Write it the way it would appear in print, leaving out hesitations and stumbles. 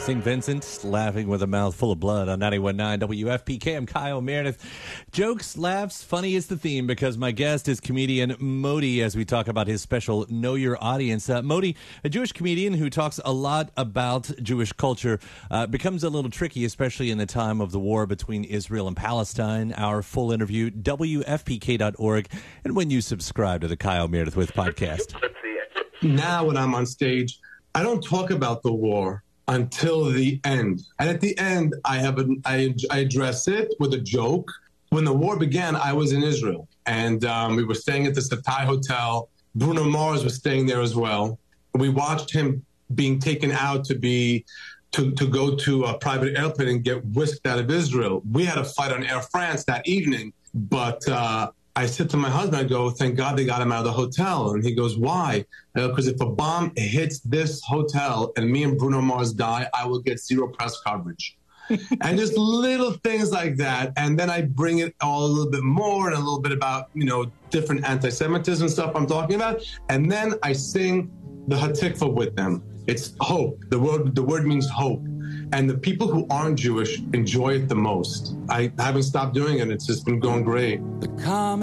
St. Vincent, laughing with a mouth full of blood on 91.9 WFPK. I'm Kyle Meredith. Jokes, laughs, funny is the theme because my guest is comedian Moti as we talk about his special Know Your Audience. Moti, a Jewish comedian who talks a lot about Jewish culture, becomes a little tricky, especially in the time of the war between Israel and Palestine. Our full interview, WFPK.org, and when you subscribe to the Kyle Meredith With podcast. Now when I'm on stage, I don't talk about the war until the end. And at the end, I address it with a joke. When the war began, I was in Israel. And we were staying at the Satai Hotel. Bruno Mars was staying there as well. We watched him being taken out to go to a private airplane and get whisked out of Israel. We had a flight on Air France that evening. But I said to my husband, I go, thank God they got him out of the hotel. And he goes, why? Because if a bomb hits this hotel and me and Bruno Mars die, I will get zero press coverage. And just little things like that. And then I bring it all a little bit more and a little bit about, different anti-Semitism stuff I'm talking about. And then I sing the Hatikva with them. It's hope. The word means hope. And the people who aren't Jewish enjoy it the most. I haven't stopped doing it. It's just been going great.